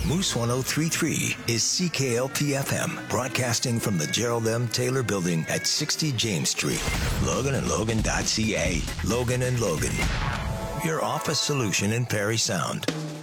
Moose 1033 is CKLP-FM, broadcasting from the Gerald M. Taylor Building at 60 James Street. Logan and Logan.ca. Logan and Logan. Your office solution in Perry Sound.